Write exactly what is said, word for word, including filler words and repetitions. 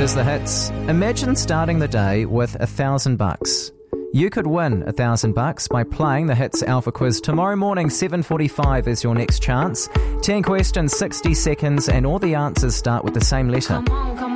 is The Hits. Imagine starting the day with a thousand bucks. You could win a thousand bucks by playing the Hits Alpha Quiz tomorrow morning. seven forty-five is your next chance. ten questions, sixty seconds, and all the answers start with the same letter.